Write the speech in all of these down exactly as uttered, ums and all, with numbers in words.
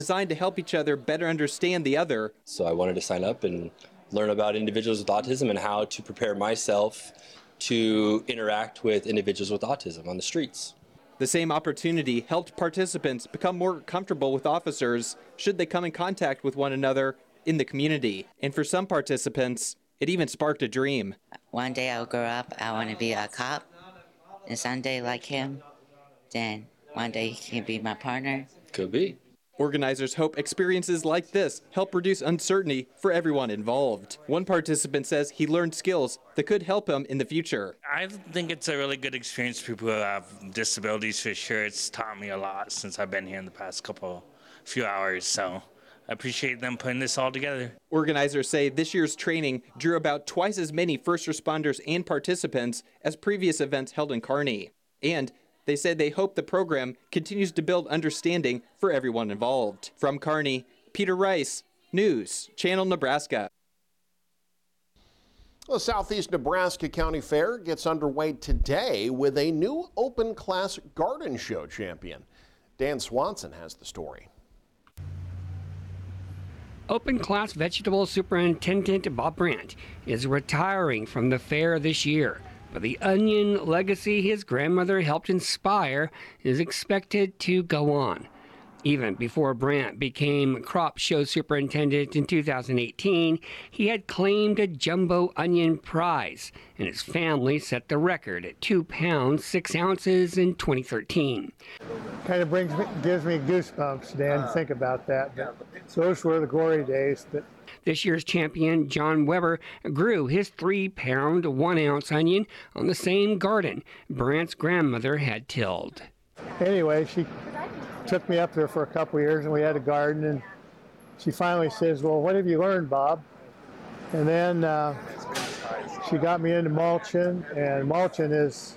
designed to help each other better understand the other. So I wanted to sign up and learn about individuals with autism and how to prepare myself to interact with individuals with autism on the streets. The same opportunity helped participants become more comfortable with officers should they come in contact with one another in the community. And for some participants, it even sparked a dream. One day I'll grow up, I want to be a cop, and someday like him, then one day he can be my partner. Could be. Organizers hope experiences like this help reduce uncertainty for everyone involved. One participant says he learned skills that could help him in the future. I think it's a really good experience for people who have disabilities, for sure. It's taught me a lot since I've been here in the past couple, few hours, so I appreciate them putting this all together. Organizers say this year's training drew about twice as many first responders and participants as previous events held in Kearney. And they said they hope the program continues to build understanding for everyone involved. From Kearney, Peter Rice, News Channel Nebraska. The Southeast Nebraska County Fair gets underway today with a new open class garden show champion. Dan Swanson has the story. Open class vegetable superintendent Bob Brandt is retiring from the fair this year. But the onion legacy his grandmother helped inspire is expected to go on. Even before Brandt became crop show superintendent in two thousand eighteen, he had claimed a jumbo onion prize, and his family set the record at two pounds, six ounces in twenty thirteen. Kind of brings me, gives me goosebumps, Dan, to think about that. But so those were the glory days. But this year's champion, John Weber, grew his three-pound, one-ounce onion on the same garden Brandt's grandmother had tilled. Anyway, she took me up there for a couple of years, and we had a garden, and she finally says, well, what have you learned, Bob? And then uh, she got me into mulching, and mulching is,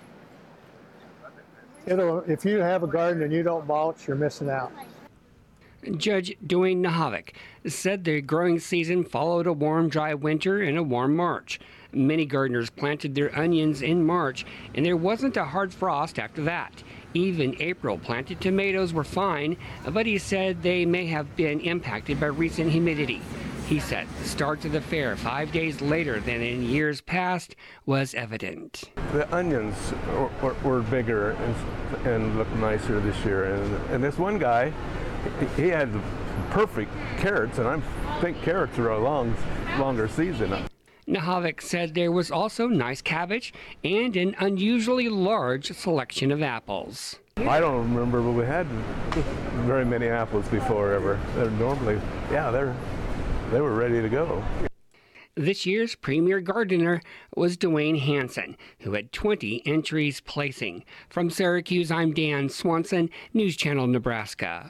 it'll, if you have a garden and you don't mulch, you're missing out. Judge Dwayne Nahavik said the growing season followed a warm, dry winter and a warm March. Many gardeners planted their onions in March, and there wasn't a hard frost after that. Even April planted tomatoes were fine, but he said they may have been impacted by recent humidity. He said the start to the fair five days later than in years past was evident. The onions were, were bigger and, and looked nicer this year. And, and this one guy, he had the perfect carrots, and I think carrots are a long, longer season. Nahavik said there was also nice cabbage and an unusually large selection of apples. I don't remember, but we had very many apples before ever. They're normally, yeah, they're, they were ready to go. This year's premier gardener was Dwayne Hansen, who had twenty entries placing. From Syracuse, I'm Dan Swanson, News Channel Nebraska.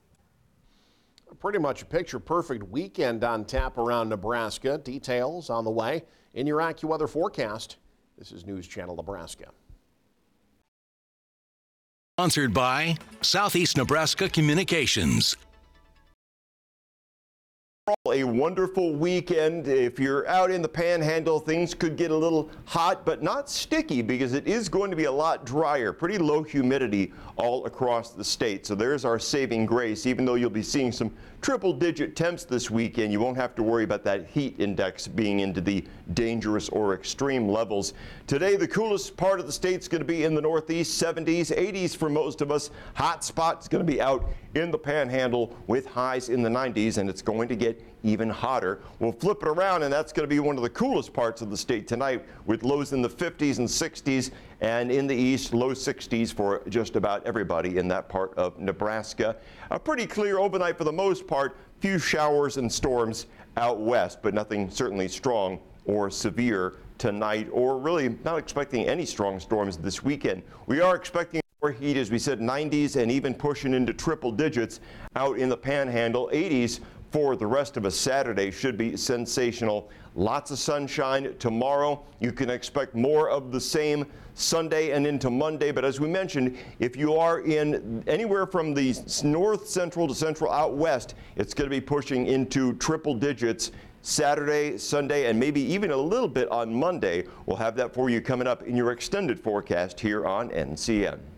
Pretty much a picture-perfect weekend on tap around Nebraska. Details on the way in your AccuWeather forecast. This is News Channel Nebraska. Sponsored by Southeast Nebraska Communications. A wonderful weekend. If you're out in the Panhandle, things could get a little hot, but not sticky because it is going to be a lot drier. Pretty low humidity all across the state. So there's our saving grace. Even though you'll be seeing some triple-digit temps this weekend, you won't have to worry about that heat index being into the dangerous or extreme levels. Today, the coolest part of the state is going to be in the northeast, seventies, eighties for most of us. Hot spot's going to be out in the Panhandle with highs in the nineties, and it's going to get even hotter. We'll flip it around, and that's going to be one of the coolest parts of the state tonight, with lows in the fifties and sixties, and in the east, low sixties for just about everybody in that part of Nebraska. A pretty clear overnight for the most part. Few showers and storms out west, but nothing certainly strong or severe tonight, or really not expecting any strong storms this weekend. We are expecting more heat, as we said, nineties and even pushing into triple digits out in the Panhandle. eighties for the rest of a Saturday should be sensational. Lots of sunshine tomorrow. You can expect more of the same Sunday and into Monday. But as we mentioned, if you are in anywhere from the north central to central out west, it's going to be pushing into triple digits Saturday, Sunday, and maybe even a little bit on Monday. We'll have that for you coming up in your extended forecast here on N C N.